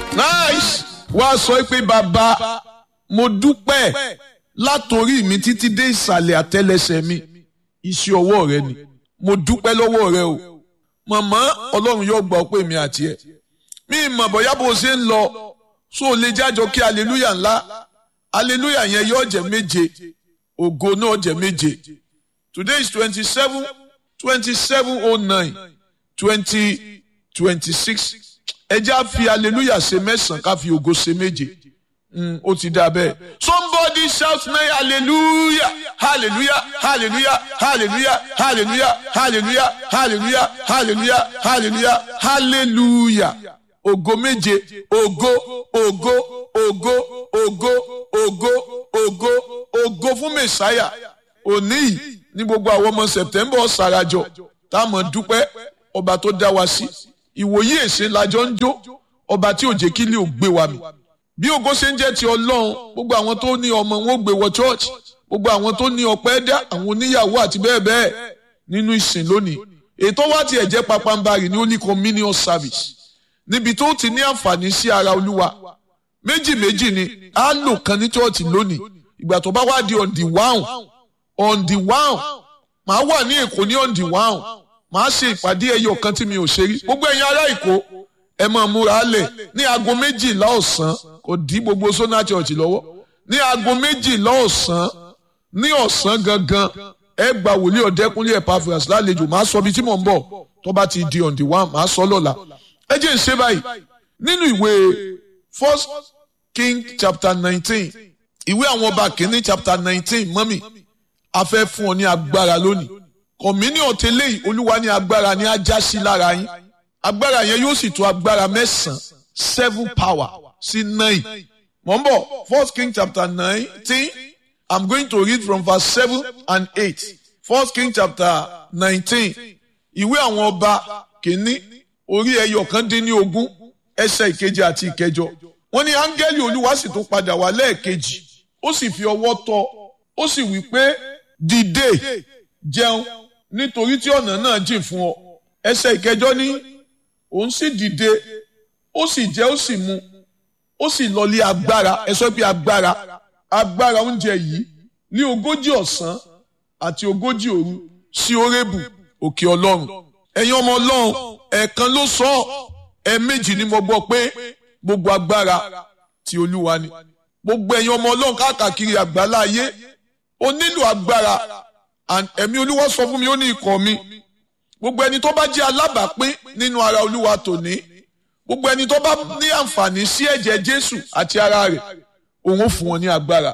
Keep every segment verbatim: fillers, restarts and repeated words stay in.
nice wá sọ pé bàbá mo dúpẹ́ látòrí mi títí dé ìsàlẹ̀ àtẹ́lẹsẹ̀ mi iṣẹ́ ọwọ́ rẹ ni mo dúpẹ́ lọ́wọ́ rẹ o màmá ọlọ́run yóò gbà ọ́ pé mi àti ẹ̀ mi mọ̀ bóyá bó ṣe ń lọ so lè jájọ kí hallelujah ńlá hallelujah yẹn yóò jẹ́ méje ògo náà jẹ́ méje today is twenty seven twenty seven oh nine twenty twenty six ẹ já fi hallelujah ṣe mẹ́sàn-án ká fi ògo ṣe méje ó ti dà bẹ́ẹ̀. Somebody shout now hallelujah hallelujah hallelujah hallelujah hallelujah hallelujah hallelujah hallelujah hallelujah hallelujah ògo méje ògo ògo ògo ògo ògo ògo ògo fún mẹsáyà òní yìí ní gbogbo àwọn ọmọ September ṣàràjọ táwọn dúpẹ́ ọba tó dá wa sí ìwòye èsè lájọ ń jó ọba tí ò jẹ́ kí ilé ò gbé wa mì bí ògo ṣe ń jẹ́ ti Ọlọ́run gbogbo àwọn tó ní ọmọ wọn ò gbé wọ church gbogbo àwọn tó ní ọpẹ́ dá àwọn oníyàwó àti bẹ́ẹ̀ bẹ́ẹ̀ nínú ìsìn lónìí ètò wa ti ẹ̀jẹ̀ papambarì ní Holy Communion service níbi tó ti ní àǹfààní sí ara Olúwa méjì méjì ni a lò kan ní church lónìí ìgbà tó bá wá di on the one on the one màá wà ní Èkó ní on the one màá ṣe ìpàdé ẹyọ kan tí mi ò ṣe rí gbogbo ẹ̀yin ará Èkó ẹ máa múra lẹ̀ ní aago méjìlá ọ̀sán kò dí gbogbo Sona Church lọ́wọ́ ní aago méjìlá ọ̀sán ní ọ̀sán gangan ẹ gba wòlíì Ọ̀dẹ́kúnlé Epaphras lálejò máa sọ bí tí mò ń bọ̀ tó bá ti di on the one máa sọ lọ́la ẹ jẹ́ ìṣe báyìí nínú ìwé First King chapter nineteen ìwé àwọn ọba kìíní chapter nineteen mọ́mì a fẹ́ fún ọ ní agbára lónìí communion tẹ́lẹ̀ yìí Olúwa ní agbára ní ajá sí lára yín agbára yẹn yóò sì tó agbára mẹ́sàn-án seven power sí nine. Mo ń bọ̀ First King chapter nineteen I'm going to read from verse seven and eight. First King chapter nineteen ìwé àwọn ọba kìíní orí ẹyọ kan dín ní ogún ẹsẹ̀ ìkeje àti ìkẹjọ. Wọ́n ní áńgẹ́lì Olúwa sì tún padà wá lẹ́ẹ̀kejì ó sì fi ọwọ́ tọ́ ó sì wí pé dìde jẹun nítorí tí ọ̀nà náà jìn fún ọ. Ẹsẹ̀ ìkẹjọ ní òun sì dìde ó sì jẹ ó sì mu ó sì lọlé agbára ẹ sọ pé agbára agbára oúnjẹ yìí ní ogójì ọ̀sán àti ogójì òru sí Orébù òkè Ọlọ́run ẹ̀yin ọmọ Ọlọ́run ẹ̀ẹ̀kan ló sọ ẹ̀ẹ̀mejì ni mo gbọ́ pé gbogbo agbára ti Olúwa ni gbogbo ẹ̀yin ọmọ Ọlọ́run káàkiri àgbálá ayé ó nílò agbára ẹ̀mí Olúwa sọ fún mi ó ní ikọ̀ mi gbogbo ẹni tó bá jẹ́ alábàápín nínú ara Olúwa tòní gbogbo ẹni tó bá ní àǹfààní sí ẹ̀jẹ̀ Jésù àti ara rẹ̀ òun ó fún wọn ní agbára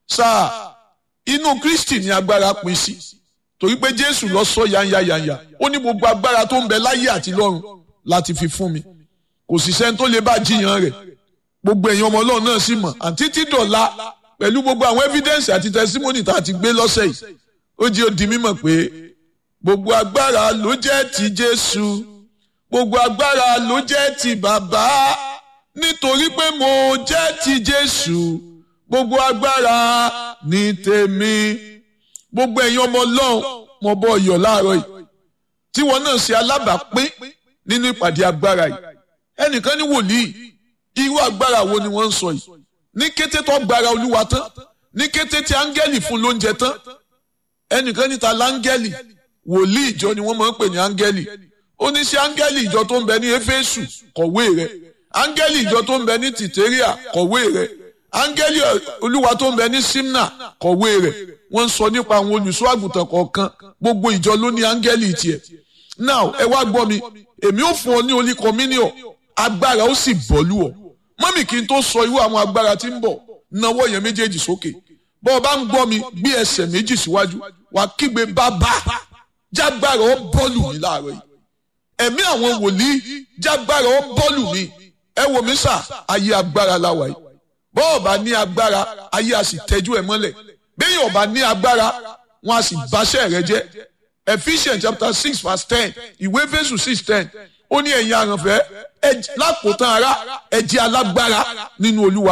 sáà inú Kristi ní agbára pín sí torí pé Jésù ló sọ yányáyányá ó ní gbogbo agbára tó ń bẹ láyé àti lọ́run láti fi fún mi kò sì sẹ́ni tó lè bá jiyàn rẹ̀ gbogbo ẹ̀yin ọmọ Ọlọ́run náà sì mọ̀ àti títí dọ̀la pẹ̀lú gbogbo àwọn evidence àti testimony tá a ti gbé lọ́sẹ̀ yìí ó jẹ́ ó di mímọ̀ pé gbogbo agbára ló jẹ́ ti Jésù gbogbo agbára ló jẹ́ ti bàbá nítorí pé mo jẹ́ ti Jésù gbogbo agbára ní tèmi gbogbo ẹ̀yin ọmọ Ọlọ́run mo bọ́ yọ̀ láàárọ̀ yìí tí wọn náà ṣe alábàápín nínú ìpàdé agbára yìí ẹnìkan ní wòlíì irú agbára wo ni wọ́n ń sọ yìí ní kété tó gbára Olúwa tán ní kété tí áńgẹ́lì fún lóúnjẹ tán ẹnìkan níta láńgẹ́lì wòlíì ìjọ ni wọ́n máa ń pè ní áńgẹ́lì ó ní sí áńgẹ́lì ìjọ tó ń bẹ ní Éfésù kọ̀wé rẹ̀ áńgẹ́lì ìjọ tó ń bẹ ní Tìtẹ́ríà kọ̀wé rẹ̀ áńgẹ́lì Olúwa tó ń bẹ ní Símnà kọ̀wé rẹ̀ wọ́n ń sọ nípa àwọn olùṣọ́ àgùntàn kọ̀ọ̀kan gbogbo ìjọ ló ní áńgẹ́lì tiẹ̀ now ẹ wá gbọ́ mi èmi ò fún ọ ní Holy Communion agbára ó sì bọ́lú ọ mọ́mì kí n tó sọ irú àwọn agbára tí ń bọ̀ nawọ́ yẹn méjèèjì sókè bọ́ ọ bá ń gbọ́ mi gbé ẹsẹ̀ méjì síwájú wà kígbe bàbá jágbára ó bọ́ọ̀lù mi láàárọ̀ yìí ẹ̀mí àwọn wòlíì jágbára ó bọ́ọ̀lù mi ẹ wò mí sà ayé agbára láwa yìí bọ́ọ̀ bá ní agbára ayé a sì tẹ́jú ẹ̀ mọ́lẹ̀ bẹ́ẹ̀ ọba ní agbára wọn a sì báṣẹ́ rẹ jẹ́ Ephesians chapter six verse ten ìwé Éfésù six ten ó ní ẹ̀yin àrànfẹ́ lákòótán ara ẹ jẹ́ alágbára nínú Olúwa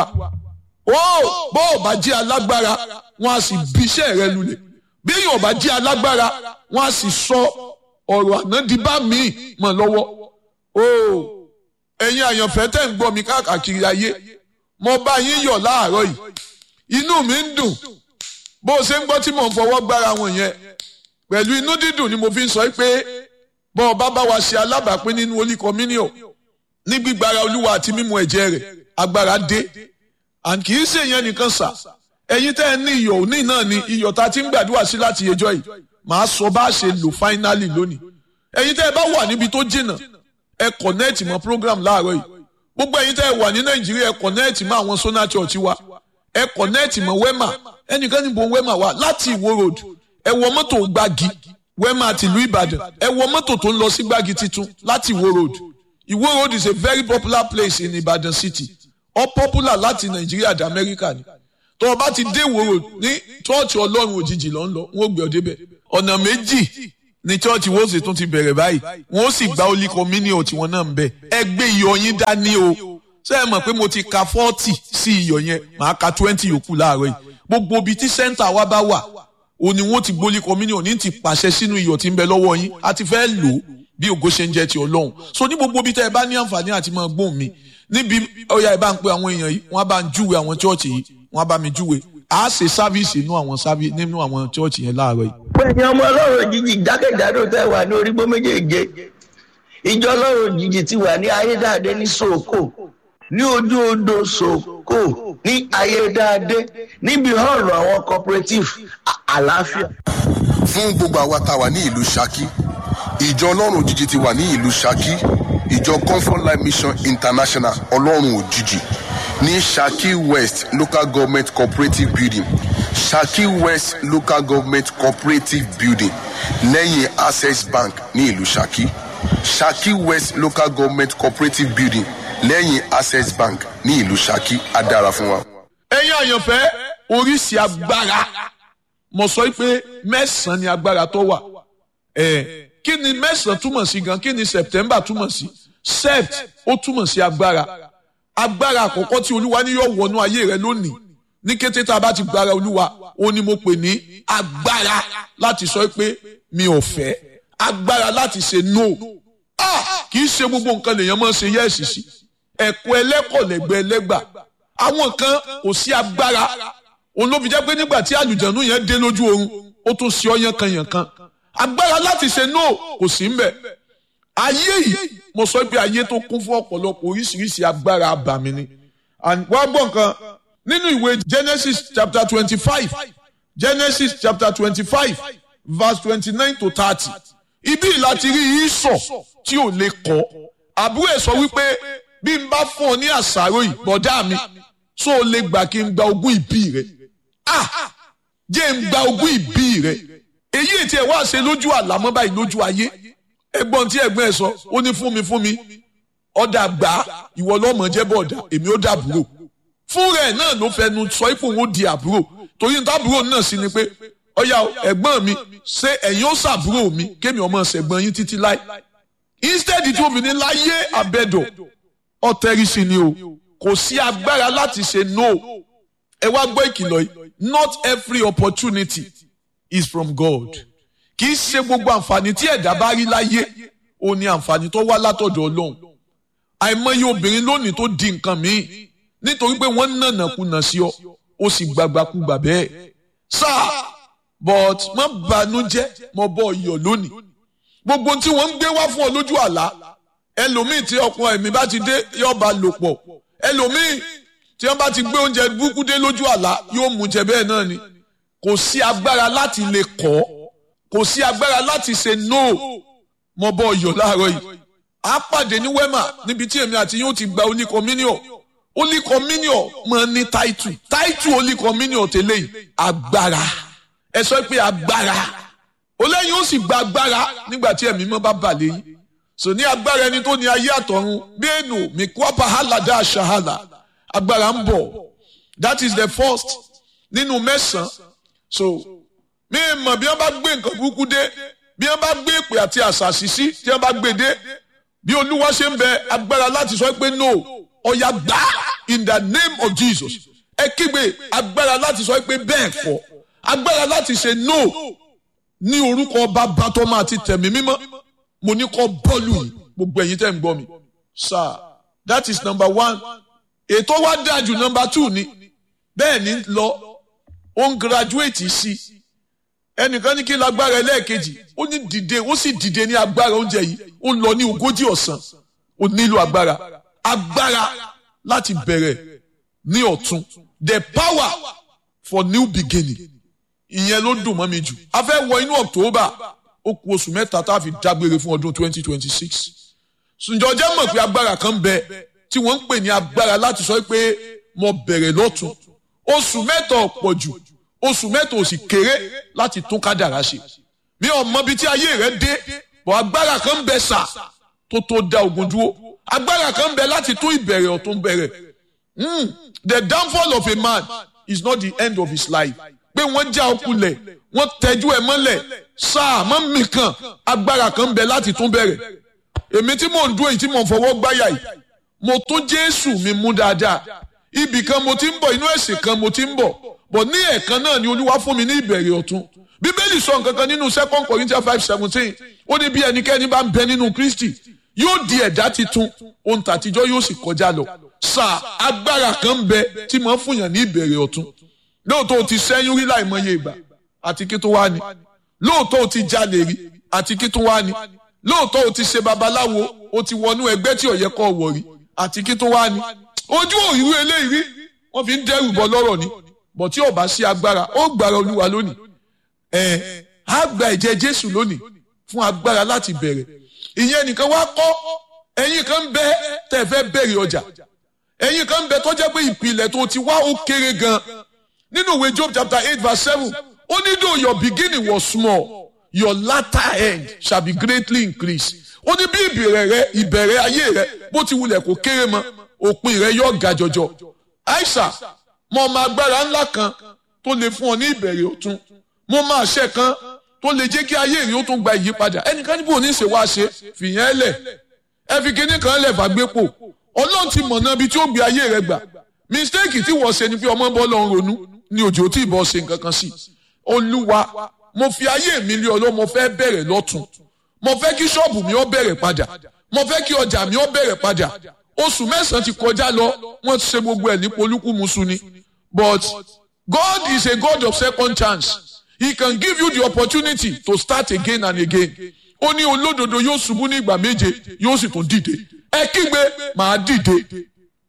ó bọ́ọ̀ bá jẹ́ alágbára wọn a sì bíṣẹ́ rẹ lulẹ̀ bí èèyàn bá jẹ́ alágbára wọn a sì sọ ọ̀rọ̀ ànádìbá mi mọ̀ lọ́wọ́ ó ẹ̀yin àyànfẹ́ tẹ́ ń gbọ́ mi káàkiri ayé mo bá yín yọ̀ láàárọ̀ yìí inú mi ń dùn bó o ṣe ń gbọ́ tí mò ń fọwọ́ gbára wọn yẹn pẹ̀lú inú dídùn ni mo fi ń sọ pé bọ́ ọ bá bá wa ṣe alábàápín nínú Holy Communion ní gbígbára Olúwa àti mímu ẹ̀jẹ̀ rẹ̀ agbára dé and kì í ṣe yẹn nìkan sà ẹ̀yin tẹ́ ẹ ní iyọ̀ òní náà ni iyọ̀ tá a ti ń gbàdúrà sí láti ẹjọ́ yìí màá sọ bá a ṣe lò finally lónìí ẹ̀yin tẹ́ ẹ bá wà níbi tó jìnnà ẹ connect mọ́ program láàárọ̀ yìí gbogbo ẹ̀yin tẹ́ ẹ wà ní Nàìjíríà ẹ connect mọ́ àwọn Sona Church wa ẹ connect mọ́ Wema ẹnìkan níbo Wema wà láti Ìwó road ẹ wọ mọ́tò Gbági Wema àti ìlú Ìbàdàn ẹ wọ mọ́tò tó ń lọ sí Gbági titun láti Ìwó road Ìwó road is a very popular place in Ibadan city all popular láti Nàìjíríà dé Amẹ́ríkà ni tó o bá ti dé Ìwó road ní chọ́ọ̀chì Ọlọ́run òjijì ló ń lọ wọ́n gbé ọ débẹ̀ ọ̀nà méjì ní chọ́ọ̀chì wọ́n sì tún ti bẹ̀rẹ̀ báyìí wọ́n sì gba Holy Communion tiwọn náà ń bẹ̀ ẹ gbé iyọ̀ yín dání o ṣé ẹ mọ̀ pé mo ti ka forty sí iyọ̀ yẹn màá ka twenty yòókù láàárọ̀ yìí gbogbo ibi tí sẹ́ńtà wa bá wà ó ní wọ́n ti gbé Holy Communion ní ti pàṣẹ sínú iyọ̀ tí ń bẹ lọ́wọ́ yín a ti fẹ́ lò ó bí ògo ṣe ń jẹ́ ti Ọlọ́run so ní gbogbo ibi tẹ́ ẹ bá ní àǹfààní àti máa gbóhùn mi níbi ọ̀yà ẹ bá ń pe àwọn èèyàn yìí wọ́n á bá ń júwe àwọn chọ́ọ̀chì yìí wọ́n á bá mi júwe a ṣe sáfíìsì nínú àwọn sáfíìsì nínú àwọn chọ́ọ̀chì yẹn láàárọ̀ yìí. pẹ̀lú ọmọ Ọlọ́run òjijì jákèjádò tẹ́ wà ní orígbó méjèèje ìjọ Ọlọ́run òjijì ti wà ní ayédáadé ní Sòkò ní ojú odò Sòkò ní ayédáadé níbi hall àwọn cooperative àlàáfíà. fún gbogbo àwa tá a wà ní ìlú Ṣakí ìjọ Ọlọ́run òjijì ti wà ní ìlú Ṣakí ìjọ Comfort Life Mission International Ọlọ́run òjijì ní Ṣakí West Local Government Cooperative Building Ṣakí West Local Government Cooperative Building lẹ́yìn Access Bank ní ìlú Ṣakí Ṣakí West Local Government Cooperative Building lẹ́yìn Access Bank ní ìlú Ṣakí á dára fún wa. ẹ̀yin àyànfẹ́ oríṣi agbára mo sọ pé mẹ́sàn-án ni agbára tó wà ẹ̀ kí ni mẹ́sàn-án túmọ̀ sí gan kí ni September túmọ̀ sí sept ó túmọ̀ sí agbára agbára àkọ́kọ́ tí Olúwa ní yóò wọnú ayé rẹ lónìí ní kété tá a bá ti gbára Olúwa ó ní mo pè ní agbára láti sọ pé mi ò fẹ́ agbára láti ṣe no ah kì í ṣe gbogbo nǹkan lèèyàn máa ń ṣe yẹ́ẹ̀sì sí ẹ̀kọ́ ẹlẹ́kọ̀ọ́lẹ́gbẹ́ ẹlẹ́gbà àwọn kan kò sí agbára òun ló fi jẹ́ pé nígbà tí àlùjànnú yẹn dé lójú oorun ó tún ṣe ọ́ yánkanyànkan agbára láti ṣe no kò sí mbẹ̀ ayé yìí mo sọ pé ayé tó kún fún ọ̀pọ̀lọpọ̀ oríṣiríṣi agbára abàmì ni wá gbọ́ nǹkan nínú ìwé Genesis chapter twenty-five Genesis chapter twenty-five verse twenty-nine to thirty ibi láti rí Ísọ̀ tí ò lè kọ́ àbúrò ẹ̀ sọ wípé bí n bá fún ọ ní àṣàrò yìí bọ̀dá mi tó o lè gbà kí n gba ogún ìbí rẹ ah jẹ́ n gba ogún ìbí rẹ èyí tí ẹ wá ṣe lójú àlámọ́ báyìí lójú ayé ẹ̀gbọ́n tí ẹ̀gbọ́n ẹ̀ sọ ó ní fún mi fún mi ọ̀dà gbà ìwọ lọ́mọ jẹ́ bọ̀dà èmi ó dàbúrò fún rẹ̀ náà ló fẹnu sọ ipò òun ó di àbúrò torí tábúrò náà sì ni pé ọ̀yà ẹ̀gbọ́n mi ṣé ẹ̀yin ó ṣàbúrò mi kémi ọmọ ṣẹ̀gbọ́n yín títí láì instead tí obìnrin láyé àbẹ̀dọ̀ ọ̀tẹ̀rìsì ni o kò sí agbára láti ṣe no ẹ wá gbọ́ ìkìlọ̀ yìí not every opportunity is from God kì í ṣe gbogbo àǹfààní tí ẹ̀dá bá rí láyé ó ní àǹfààní tó wá látọ̀dọ̀ Ọlọ́run àìmọye obìnrin lónìí tó di nǹkan míì nítorí pé wọ́n nànàkúnà sí ọ ó sì gbàgbàkúgbà bẹ́ẹ̀ sáà but má banújẹ́ mo bọ́ iyọ̀ lónìí gbogbo tí wọ́n ń gbé wá fún ọ lójú àlá ẹlòmíì tí ọkùnrin ẹ̀mí bá ti dé yóò bá lò pọ̀ ẹlòmíì tí wọ́n bá ti gbé oúnjẹ burúkú dé lójú àlá yóò mú jẹ bẹ́ẹ̀ náà ni kò sí agbára láti lè kọ́ kò sí agbára láti ṣe no mo bọ́ iyọ̀ láàárọ̀ yìí a pàdé ní Wema níbi tí èmi àti yín ó ti gba Holy Communion Holy Communion máa ní táìtù táìtù Holy Communion tẹ́lẹ̀ yìí agbára ẹ sọ pé agbára olóyìn ó sì gba agbára nígbà tí ẹ̀mí mọ́ bá bà lẹ́yìn so ní agbára ẹni tó ní ayé àtọ̀run bẹ́ẹ̀nù mìkúwápá hàlàdá àṣàhàlà agbára ń bọ̀ that is the first nínú mẹ́sàn-án so mi mọ̀ bí wọ́n bá gbé nǹkan burúkú dé bí wọ́n bá gbé èpè àti àṣàṣì sí tí wọ́n bá gbé dé bí Olúwa ṣe ń bẹ agbára láti sọ pé no ọ̀yà gbà in the name of Jesus ẹ kígbe agbára láti sọ pé bẹ́ẹ̀ kọ́ agbára láti ṣe no ní orúkọ Bàbá tọ́mọ àti tẹ̀mí mímọ́ mo ní kọ́ bọ́ọ̀lù yìí gbogbo ẹ̀yin tẹ́ ń gbọ́ mi sáà that is number one. Ètò wá dájú number two ni bẹ́ẹ̀ ni lọ ó ń graduate sí ẹnìkan ní kí lágbára ẹlẹ́ẹ̀kejì ó ní dìde ó sì dìde ní agbára oúnjẹ yìí ó ń lọ ní ogójì ọ̀sán ó nílò agbára agbára láti bẹ̀rẹ̀ ní ọ̀tun the power for new beginning ìyẹn ló dùn mọ́ mi jù a fẹ́ wọ inú October ó kù oṣù mẹ́ta tá a fi dágbére fún ọdún twenty twenty-six ṣùgbọ́n jẹ́ mọ̀ pé agbára kan bẹ tí wọ́n ń pè ní agbára láti sọ pé mo bẹ̀rẹ̀ lọ́tun oṣù mẹ́ta ọ̀pọ̀ jù oṣù mẹ́ta ò sì kéré láti tún kádàrá ṣe mi ò mọ ibi tí ayé rẹ dé bọ̀ agbára kan bẹ sà tó tó dá ogun dúró agbára kan bẹ láti tún ìbẹ̀rẹ̀ ọ̀tun bẹ̀rẹ̀ mm. The downfall of a man is not the end of his life pé wọ́n já ọkùnlẹ̀ wọ́n tẹ́jú ẹ̀ mọ́lẹ̀ sáà mọ́ mi kan agbára kan bẹ láti tún bẹ̀rẹ̀ èmi tí mò ń dúró yìí tí mò ń fọwọ́ gbáyà yìí mo tún Jésù mi mú dáadáa ibì kan mo ti ń bọ̀ inú ẹ̀sìn kan mo ti ń bọ̀ bọ̀ ní ẹ̀ẹ̀kan náà ni Olúwa fún mi ní ìbẹ̀rẹ̀ ọ̀tun Bíbélì sọ nǹkan kan nínú Second Corinthians five seventeen ó ní bí ẹnikẹ́ni bá ń bẹ nínú Kristi yóò di ẹ̀dá titun ohun tàtijọ́ yóò sì kọjá lọ sáà agbára kan ń bẹ tí mo ń fúnyàn ní ìbẹ̀rẹ̀ ọ̀tun lóòótọ́ o ti ṣẹ́yún rí láìmọye ìgbà àti kí tó wá ni lóòótọ́ o ti jalè rí àti kí tó wá ni lóòótọ́ o ti ṣe babaláwo o ti wọnú ẹgbẹ́ tí ò yẹ kó wọ̀ rí àti kí tó wá ni ojú òrìrú eléyìí rí wọ́n fi ń dẹ́rù bọ́ lọ́rọ̀ ni bọ̀ tí ò bá sí agbára ó gbára Olúwa lónìí ẹ̀ á gba ẹ̀jẹ̀ Jésù lónìí fún agbára láti bẹ̀rẹ̀ ìyẹn nìkan wá kọ́ ẹ̀yin kan bẹ tẹ́ fẹ́ bẹ̀rẹ̀ ọjà ẹ̀yin kan bẹ tó jẹ́ pé ìpìlẹ̀ tó ti wá ó kéré gan nínú ìwé Job chapter eight verse seven ó ní though your beginning was small your latter end shall be greatly increased ó ní bí ìbẹ̀rẹ̀ rẹ ìbẹ̀rẹ̀ ayé rẹ bó ti wulẹ̀ kó kéré mọ́ òpin rẹ yóò ga jọjọ àìsà mo máa agbára ńlá kan tó lè fún ọ ní ìbẹ̀rẹ̀ ọ̀tun mo máa àṣẹ kan tó lè jẹ́ kí ayé rẹ ó tún gba ìyípadà ẹnìkan níbo ní í ṣe wá ṣe fìyẹn lẹ̀ ẹ fi kinní kan lẹ̀ fàgbépò Ọlọ́run ti mọ̀nà ibi tí ó gbé ayé rẹ gbà mistake tí wọ́n ṣe ni pé ọmọ bọ́ lọ́n ronú ní òjò tí ìbọn ṣe nǹkan kan sí Olúwa mo fi ayé mi lé Ọlọ́run mo fẹ́ bẹ̀rẹ̀ lọ́tun mo fẹ́ kí ṣọ́ọ̀bù mi ó bẹ̀rẹ̀ padà mo fẹ́ kí ọjà mi ó bẹ̀rẹ̀ padà oṣù mẹ́sàn-án ti kọjá lọ wọ́n ti ṣe gbogbo ẹ̀ ní polúkúmuṣu ni but God is a God of second chance he can give you the opportunity to start again and again ó ní olódodo yóò ṣubú ní ìgbà méje yóò sì tún dìde ẹ kígbe màá dìde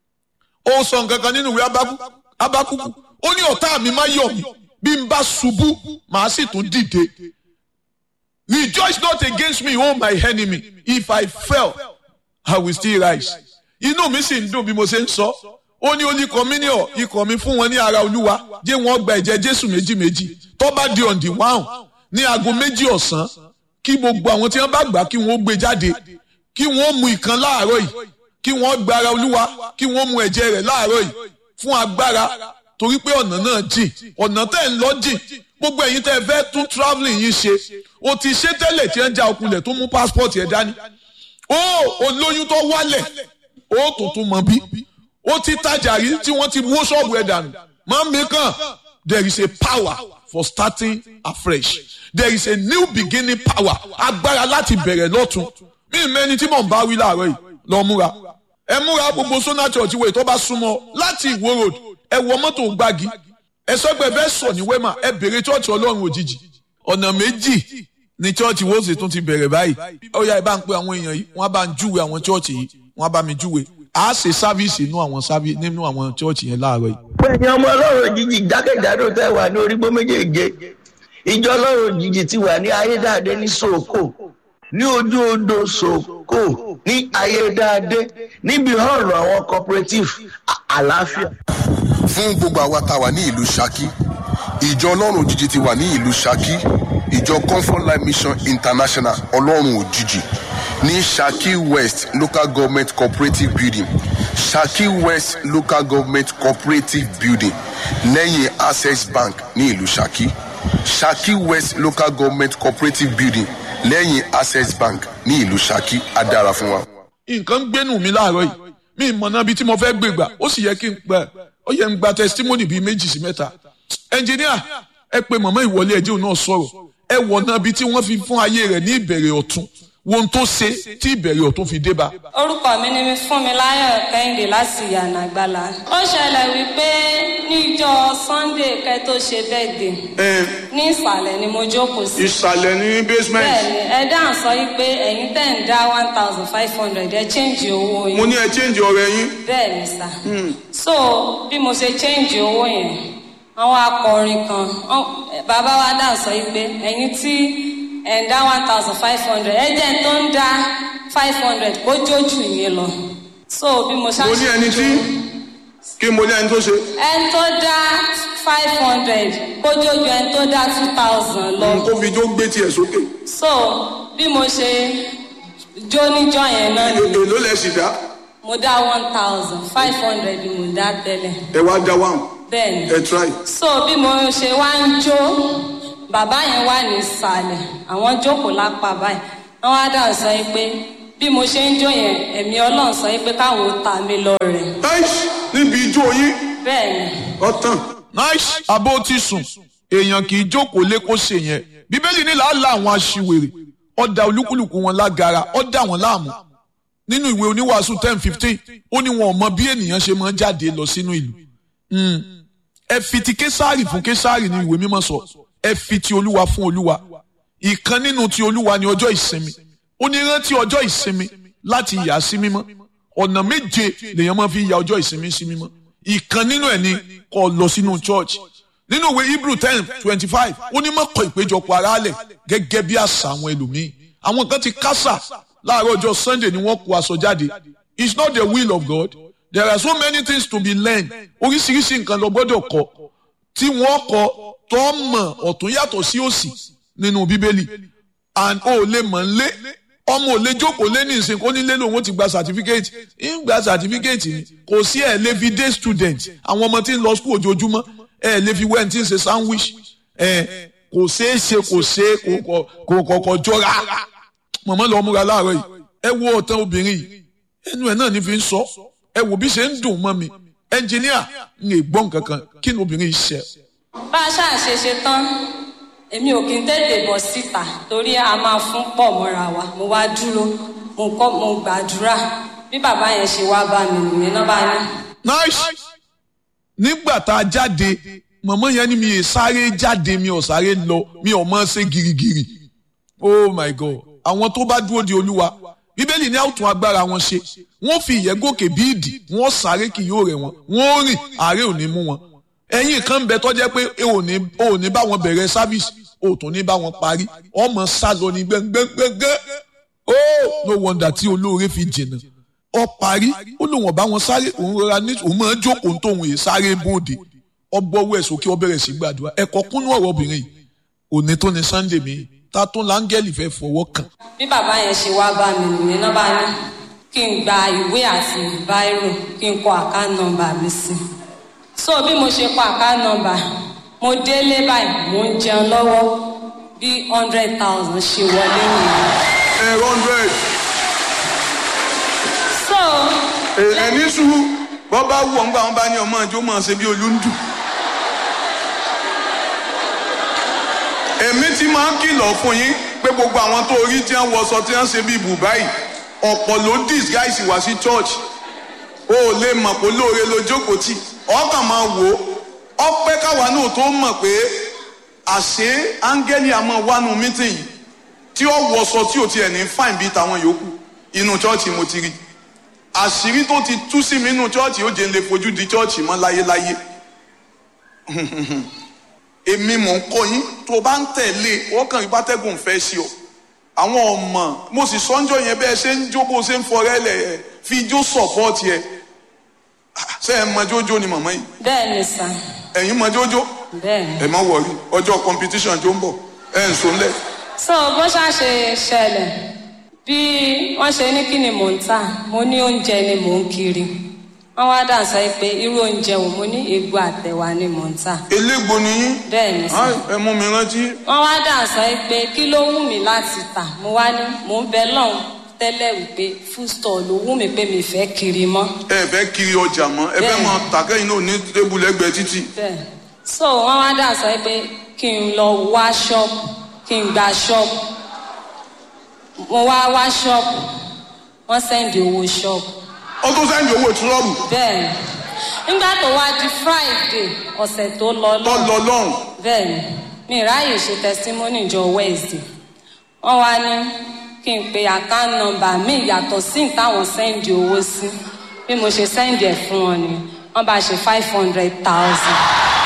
ó sọ nǹkan kan nínú ìwé Ábákúkù ó ní ọ̀tá mi má yọ̀ mí bí n bá ṣubú màá sì tún dìde rejoice not against me o my enemy if I fell I will still rise inú mi sì ń dùn bí mo ṣe ń sọ ó ní olí communion ikọ̀ mi fún wọn ní ara Olúwa jẹ́ wọ́n gba ẹ̀jẹ̀ Jésù méjì méjì tó bá di on the one ní aago méjì ọ̀sán kí gbogbo àwọn tí wọ́n bá gbà kí wọ́n gbé jáde kí wọ́n mu ìkan láàárọ̀ yìí kí wọ́n gba ara Olúwa kí wọ́n mu ẹ̀jẹ̀ rẹ̀ láàárọ̀ yìí fún agbára torí pé ọ̀nà náà jìn ọ̀nà tẹ́ ń lọ jìn gbogbo ẹ̀yin tẹ́ fẹ́ tún travelling yìí ṣe o ti ṣe tẹ́lẹ̀ tí ẹ ń já okunlẹ̀ tó mú passport ẹ̀ dání ó olóyún tó wálẹ̀ ó tuntun mọ̀ bí ó ti tajà rí tí wọ́n ti wó ṣọ́ọ̀bù ẹ̀ dànù mọ́ mi kàn there is a power for starting afresh there is a new beginning power agbára láti bẹ̀rẹ̀ lọ́tun mí mẹ́ni tí mò ń bá wí láàárọ̀ yìí lọ múra ẹ múra gbogbo Sona Church wẹ̀ tó bá súnmọ́ láti Ìwó road ẹ wọ mọ́tò gbági ẹ sọ pé ẹ fẹ́ sọ ní wema ẹ bèrè church Ọlọ́run òjijì ọ̀nà méjì ni church wo ṣe tún ti bẹ̀rẹ̀ báyìí ó yá ẹ bá ń pe àwọn èèyàn yìí wọ́n bá ń júwe àwọn church yìí wọ́n bá mi júwe a ṣe sáfíìsì nínú àwọn sáfíìsì nínú àwọn church yẹn láàárọ̀ yìí. pẹ̀lú ọmọ Ọlọ́run òjijì jákèjádò tẹ́ wà ní orígbó méjèèje ìjọ Ọlọ́run òjijì ti wà ní ayédáadé ní Sòkò ní ojú odò Sòkò ní ayédáadé níbi ọ̀rọ̀ àwọn cooperative àlàáfíà. fún gbogbo àwa tá a wà ní ìlú Ṣakí ìjọ Ọlọ́run òjijì ti wà ní ìlú Ṣakí ìjọ Comfort Life Mission International Ọlọ́run òjijì ní Ṣakí West Local Government Cooperative Building Ṣakí West Local Government Cooperative Building lẹ́yìn Access Bank ní ìlú Ṣakí Ṣakí West Local Government Cooperative Building lẹ́yìn Access Bank ní ìlú Ṣakí á dára fún wa. nǹkan gbénú mi láàárọ̀ yìí mi ìmọ̀nà bíi tí mo fẹ́ gbé gbà ó sì yẹ kí n gbà ó yẹ n gba testimony bíi méjì sí mẹ́ta ẹnjìníà ẹ pé mọ̀mọ́ ìwọlé ẹjẹ́ òun náà sọ̀rọ̀ ẹ wọ̀nà bíi tí wọ́n fi fún ayé rẹ̀ ní ìbẹ̀rẹ̀ ọ̀tun wo ohun tó ṣe tí ìbẹ̀rẹ̀ ọ̀tún fi dé bá. orúkọ mi ni Fúnmiláyọ̀ Kẹ́hìndé láti Ìyànà Àgbàlá. ó ṣẹlẹ̀ wípé níjọ́ Sunday kẹ́ tó ṣe birthday ní ìsàlẹ̀ ni mo jókòó sí. ìsàlẹ̀ ní basement. bẹ́ẹ̀ni ẹ dáhùn sọ wípé ẹ̀yin tẹ̀ ń dá one thousand five hundred ẹ change owó yín. mo ní ẹ change ọ̀rẹ́ yín. bẹ́ẹ̀ni sà. so bí mo ṣe change owó yẹn àwọn akọrin kan bàbá wa dáhùn sọ wípé ẹ̀yin tí ẹ̀ ń dá one thousand five hundred ẹ jẹ́ tó ń dá five hundred kó jójú yín lọ. so bí mo ṣáà ṣe. mo ní ẹni tí kí mo ní ẹni tó ṣe. ẹni tó dá five hundred kó jójú ẹni tó dá two thousand lọ. kó fi jó gbé tiẹ̀ sókè. so bí mo ṣe jó níjọ́ yẹn náà ni. èló lẹ sì dá. mo dá one thousand five hundred ni mo dá tẹ́lẹ̀. ẹ wá dá one. bẹ́ẹ̀ni. ẹ try. so bí mo ṣe wá ń jó bàbá yẹn wà ní ìsàlẹ̀ àwọn jókòó lápá báyìí àwọn adá sọ yìí pé bí mo ṣe ń jó yẹn ẹ̀mí Ọlọ́run sọ yìí pé káwọn ta mi lọ́rẹ. nice níbi ijó yín. bẹ́ẹ̀ni. ọ̀tàn. nice abó ti sùn èèyàn kì í jókòó lé kó ṣe yẹn bíbélì ní làálàá àwọn aṣiwèrè ọ̀dà olúkúlùkù wọn lágara ọ̀dà wọn láàmú nínú ìwé oníwàásù ten fifteen ó ní wọn ò mọ bí ènìyàn ṣe máa ń jáde lọ sínú ìlú ẹ fi ti késàrì fún késàrì ní ìwé mímọ́ sọ ẹ fi ti olúwa fún olúwa ìkan nínú ti olúwa ní ọjọ́ ìsinmi ó ní rántí ọjọ́ ìsinmi láti yà sí mímọ́ ọ̀nà méje lèèyàn máa fi ya ọjọ́ ìsinmi sí mímọ́ ìkan nínú ẹ̀ ní kó lọ sínú church nínú ìwé Hebrew ten twenty five ó ní má kọ̀ ìpéjọpọ̀ aráàlẹ̀ gẹ́gẹ́ bí àṣà àwọn ẹlòmíín àwọn kan ti kásà láàárọ̀ ọjọ́ Sunday ni wọ́n kó aṣọ jáde it's not the will of God there are so many things to be learned oríṣiríṣi nǹkan lọ gbọ́dọ̀ kọ́ tí wọ́n kọ́ tó mọ̀ ọ̀tún yàtọ̀ sí òsì nínú bíbélì and ó lè mọ̀ ń lé ọmọ ò lè jókòó lé ní ìsìn kó nílé lòun ti gba certificate ń gba certificate ni kò sí ẹ̀ lè fi day student àwọn ọmọ tí ń lọ school ojoojúmọ́ ẹ̀ lè fi wẹ́n tí ń ṣe sandwich ẹ̀ kò ṣeé ṣe kò ṣe kò kọ̀kọ̀ jọra mọ̀mọ́ lọ múra láàárọ̀ yìí ẹ wo ọ̀tán obìnrin yìí ẹnu ẹ̀ náà ní fi ń sọ ẹ wò bí ṣe ń dùn mọ́ mi ẹnjìníà ń lè gbọ́n kankan kí ni obìnrin yìí ṣe. bá a ṣáà ṣe ṣe tán èmi ò kí n tètè bọ̀ síta torí a máa fún pọ̀ mọ́ra wa mo wá dúró mo kọ́ mo gbàdúrà bí bàbá yẹn ṣe wá bá mi nìyẹn náà bá ní. nice nígbà tá a jáde mọ̀mọ́ yẹn ni mi ì sáré jáde mi ò sáré lọ mi ò mọ̀ ṣe girigiri oh my god àwọn tó bá dúró de olúwa bíbélì ní àwùtún agbára wọn ṣe wọ́n fi ìyẹ́ gòkè bí ìdì wọ́n sáré kì yóò rẹ̀ wọ́n wọ́n rìn àárẹ̀ ò ní mú wọn ẹ̀yin kan bẹ tó jẹ́ pé ò ní ò ní bá wọn bẹ̀rẹ̀ sáfíìsì ò tún ní bá wọn parí ọmọ sálọ ní gbẹngbẹngbẹngbẹ oh no wonder tí olóore fi jìnnà ọ parí ó lóun ọba wọn sáré òun rọra ní òun máa jókòó tóun èè sáré bóde ọgbọwọ ẹ sókè ọbẹ̀rẹ̀ sí gbàdúrà ẹkọ kúnú ọ̀rọ̀ obìnrin yìí òní tó ní Sunday mi ta tó láńgẹ́lì fẹ́ fọwọ́ kàn. bí bàbá yẹn ṣe wá bá mi nìyẹn náà bá ní kí n gba ìwé àti báírò kí n kọ àkáǹtì nọ́mbà mi sí so bí mo ṣe kọ àkáǹtì nọ́mbà mo délé báyìí mo ń jẹun lọ́wọ́ bí hundred thousand ṣe wọlé nìyẹn. ẹ hundred. so. ẹ ní sùúrù bọ́ bá wù ọ́ ń gbà wọ́n bá ní ọmọ ìjọ máa ṣe bí olúndù. èmi ti máa ń kìlọ̀ fún yín pé gbogbo àwọn tó rí tí wọ́n wọṣọ tí wọ́n ṣe bí ibùbá yìí ọ̀pọ̀ ló disguise wá sí church o ò lè mọ̀ pé lóore ló jókòó tì ọkàn máa wò ó ọpẹ́ káwa náà tó mọ̀ pé àṣé áńgẹ́lì àmọ́ wánú mítìn yìí tí ó wọṣọ tí ò tiẹ̀ ní fáìn bíi tàwọn yòókù inú church mo ti rí àṣírí tó ti tú sí mi inú church ó jẹ́ ń lè fojú di church mọ́ láyéláyé èmi mò ń kọ́ yín tó bá ń tẹ̀lé wọ́n kàn rí bátẹ́gùn fẹ́ sí ọ àwọn ọmọ mo sì sọ́njọ́ yẹn bẹ́ẹ̀ ṣe ń jó bó ṣe ń fọrẹ́ lẹ̀ ẹ̀ fi ijó sọ̀pọ́ọ̀tì ẹ̀ ṣé ẹ mọ jójó ni màmá yìí. bẹ́ẹ̀ ni sà. ẹ̀yin mọ jójó. bẹ́ẹ̀ ni. ẹ má wọrí ọjọ́ competition tó ń bọ̀ ẹ̀ ń so ńlẹ̀. so bó ṣáà ṣe ṣẹlẹ̀ bí wọ́n ṣe ní kí ni mò ń tà mo ní oúnjẹ ni mò ń kiri wọ́n wá dà sọ pé irú oúnjẹ wo mo ní egbò àtẹ̀wà ni mò ń tà. elégbò ni yín. bẹ́ẹ̀ ni sà. ẹ mú mi rántí. wọ́n wá dà sọ pé kí ló wù mí láti tà mo wá ní mò ń bẹ lọ́hùn tẹ́lẹ̀ wípé food store ló wù mí pé mi fẹ́ kiri mọ́. ẹ fẹ́ kiri ọjà mọ́ ẹ fẹ́ mọ tàkẹ́yìn náà ní tébù lẹ́gbẹ̀ẹ́ títì. bẹ́ẹ̀ so wọ́n wá dà sọ pé kí n lọ wá ṣọ́ọ̀bù kí n gba ṣọ́ọ̀bù mo wá wá ṣọ́ọ̀bù wọ́n sẹ́ndì owó ṣọ́ọ̀bù. ó tún sẹ́ndì owó ṣọ́ọ̀bù. bẹ́ẹ̀ni nígbà tó wá di friday ọ̀sẹ̀ tó lọ tó lọ lọ́hùn. bẹ́ẹ̀ni mi ráàyè ṣe testimony jọ wednesday wọ́n wá ní kí n pe account number mi yàtọ̀ sí táwọn sẹ́ndì owó sí bí mo ṣe sẹ́ndì ẹ̀ fún wọn ni wọ́n bá ṣe five hundred thousand.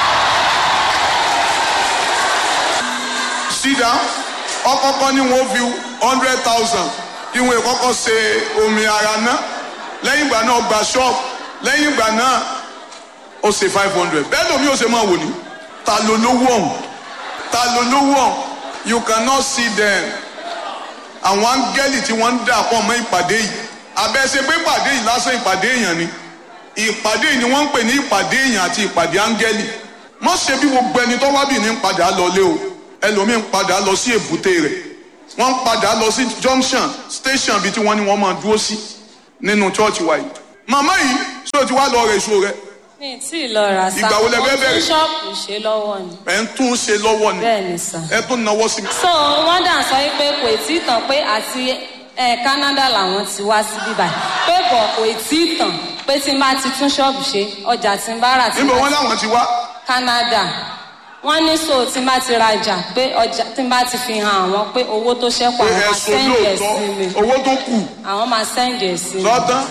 sídà ọkọ̀ọ̀kan ni wọ́n fi hundred thousand ìwọ̀n ìkọ́kọ́ ṣe omi ara ná lẹ́yìn ìgbà náà gba ṣọ́ọ̀bù lẹ́yìn ìgbà náà ó ṣe five hundred bẹ́ẹ̀ lómi ó ṣe máa wò ní ta ló lówó ọ̀hún ta ló lówó ọ̀hún you cannot see them àwọn áńgẹ́lì tí wọ́n ń dà pọ̀ mọ́ ìpàdé yìí abẹ́sẹ̀ pé ìpàdé yìí lásán ìpàdé èèyàn ni ìpàdé yìí ni wọ́n ń pè ní ìpàdé èèyàn àti ìpàdé áńgẹ́lì mọ́ ṣe bí gbogbo ẹni tó wá bì ní ń padà lọlé o ẹlòmíì ń padà lọ sí èbúté rẹ̀ wọ́n ń padà lọ sí junction station bíi tí wọ́n ní wọ́n máa dúró sí nínú chọ́ọ̀chì wa yìí màmá yìí ṣé o ti wá lọ rẹ̀ èso rẹ̀. mi tí ì lọ rà sá ìgbà wo lẹ fẹ́ bẹ̀rẹ̀. wọ́n tún ṣọ́ọ̀bù ṣe lọ́wọ́ ni. ẹ̀ ń tún ṣe lọ́wọ́ ni. bẹ́ẹ̀ ni sà. ẹ tún náwó sí mi. so wọ́n dà sọ pé kò tí ì tàn pé àti ẹ Canada làwọn ti wá sí bíbá pé bọ̀ kò tí ì tàn pé tí n bá ti tún ṣọ́ọ̀bù ṣe ọjà tí n bá rà tí n níbo bá wọn láwọn ti wá. Canada wọ́n ní so tí n bá ti rajà pé ọjà tí n bá ti fi hàn àwọn pé owó tó ṣẹ́kù àwọn máa sẹ́ǹdì ẹ̀ sí mi owó tó kù. àwọn máa sẹ́ǹdì ẹ̀ sí mi. sọ́tán.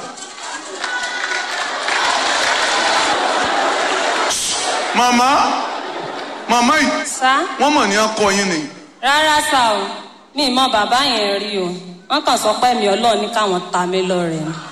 màmá màmá yìí sá. wọ́n mọ̀ ní akọ yín ni. rárá sá o mi ì mọ bàbá yẹn rí o wọ́n kàn sọ pé mi Ọlọ́run ní káwọn ta mí lọ́rẹ ni.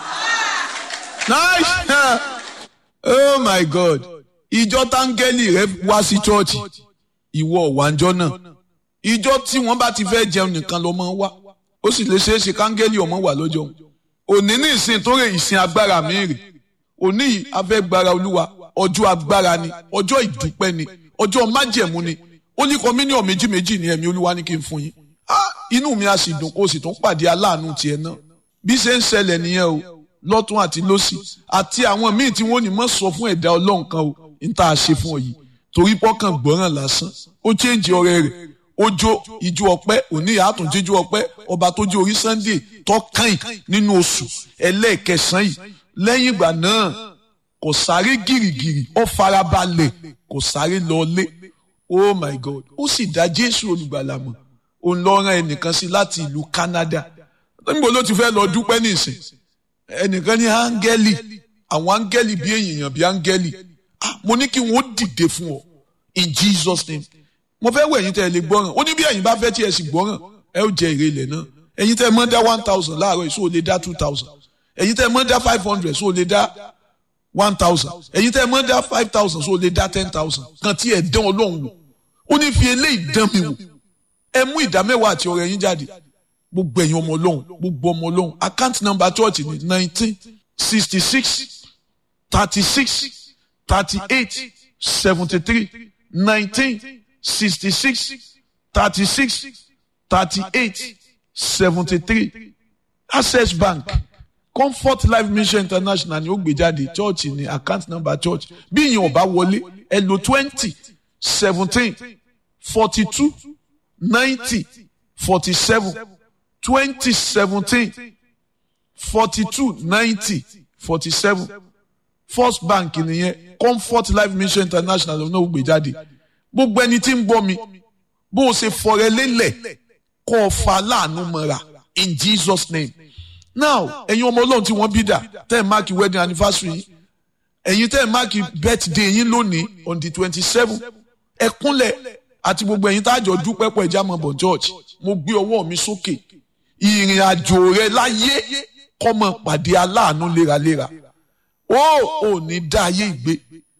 nice oh my god ìjọ táńgẹ́lì rẹ wá sí chọ́ọ̀chì ìwọ ọ̀wánjọ́ náà ìjọ tí wọ́n bá ti fẹ́ jẹun nìkan ló máa ń wá ó sì lè ṣeé ṣe káńgẹ́lì ọmọ wà lọ́jọ́ òní ní ìsìn tó rè ìsìn agbára mi rè òní yìí afẹ́gbára olúwa ọjọ́ agbára ni ọjọ́ ìdúpẹ́ ni ọjọ́ májẹ̀mú ni ó ní kọ́mínìọ̀ méjì méjì ní ẹ̀mí olúwa ní kí n fún yín inú mi á sì dùn kó o sì tún pàdé aláàánú tiẹ̀ náà bí ṣe ń ṣẹlẹ̀ nìyẹn o lọ́tún àti lósì àti àwọn míì tí wọ́n ní mọ́ sọ fún ẹ̀dá ọlọ́run kan o n tá a ṣe fún ọ yìí torí pọ́kàn gbọ́ràn lásán ó chéǹjì ọ̀rẹ́ rẹ̀ ó jó ijó ọpẹ́ òní àtún jíjó ọpẹ́ ọba tó jó orí Sunday tọ́kàn nínú oṣù ẹlẹ́ẹ̀kẹsàn yìí lẹ́yìn ìgbà náà kò sáré gìrìgìrì ó farabalẹ̀ kò sáré lọlé oh my God ó sì dá Jésù olùgbàlà mọ̀ òun lọ rán ẹnìkan sí láti ìlú Canada níbo ló ti fẹ́ lọ dúpẹ́ nísìn ẹnìkan ní áńgẹ́lì àwọn áńgẹ́lì bí èèyàn bí áńgẹ́lì ah mo ní kí wọ́n dìde fún ọ in Jesus name mo fẹ́ wọ ẹ̀yin tẹ́ ẹ lè gbọ́ràn ó ní bí ẹ̀yin bá fẹ́ tí ẹ sì gbọ́ràn ẹ ó jẹ èrè ilẹ̀ náà ẹ̀yin tẹ́ ẹ mọ́ dá one thousand láàárọ̀ èso ò lè dá two thousand ẹ̀yin tẹ́ ẹ mọ́ dá five hundred so ò lè dá one thousand ẹ̀yin tẹ́ ẹ mọ́ dá five thousand so ò lè dá ten thousand kan tí ẹ dán Ọlọ́run wò ó ní fi eléyìí dán mi wò ẹ mú ìdá mẹ́wàá àti ọrẹ yín jáde gbogbo ẹ̀yin ọmọ Ọlọ́run gbogbo ọmọ Ọlọ́run account number church ni nineteen sixty six thirty six thirty-eight seventy-three nineteen sixty-six thirty-six thirty-eight seventy-three Access Bank Comfort Life Mission International ni ó gbé jáde church ni account number church bí ìyẹn ò bá wọlé ẹ lò twenty seventeen forty-two ninety forty-seven twenty seventeen forty-two ninety forty-seven First Bank nìyẹn Comfort Life Mission International ló náà gbé jáde gbogbo ẹni tí ń gbọ́ mi bó o ṣe fọrẹ lélẹ̀ kó o fa láàánú mọ́ra in Jesus name now ẹ̀yin ọmọ Ọlọ́run tí wọ́n bí dà tẹ́ ẹ̀ máàkì wedding anniversary yín ẹ̀yin tẹ́ ẹ̀ máàkì birthday yín lónìí on the twenty seven ẹ kúnlẹ̀ àti gbogbo ẹ̀yin tá a jọ dúpẹ́ pọ̀ ẹ̀já mọ̀ bọ̀ church mo gbé ọwọ́ mi sókè ìrìn àjò rẹ láyé kó máa pàdé aláàánú léraléra ó ò ní dá ayé ìgbé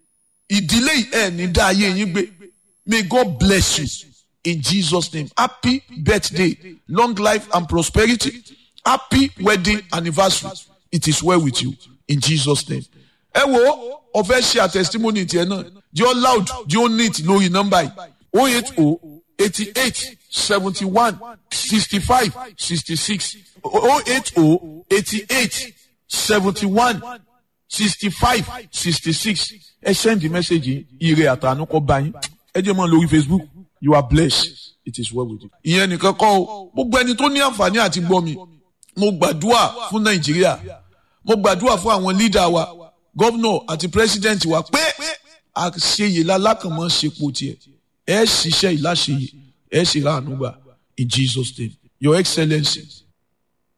ìdílé ẹ̀ ní dá ayé yín gbé may God bless you in Jesus name happy birthday long life and prosperity happy wedding anniversary it is well with you in Jesus name ẹ wo ọfẹ ṣe a testimony tiẹ̀ náà jẹ́ ó loud jẹ́ ó neat lórí nọ́mbà yìí oh eight oh eighty-eight seventy-one sixty-five sixty-six oh eight oh eighty-eight seventy-one sixty-five sixty-six ẹ send the message ire àtànú kọ bá yín ẹ jẹ́ mọ́ lórí Facebook you are blessed it is well with you. ìyẹn nìkan kọ́ o gbogbo ẹni tó ní àǹfààní àti gbọ́ mi mo gbàdúrà fún nàìjíríà mo gbàdúrà fún àwọn lídà wa gọ́vnọ̀ àti pírẹ́sídẹ̀ǹtì wa pé àṣeyè lálákànmọ́ ṣepò tiẹ̀ ẹ ṣiṣẹ́ ìláṣeyè ẹ sì ra àánú gbà in Jesus name. Your Excellency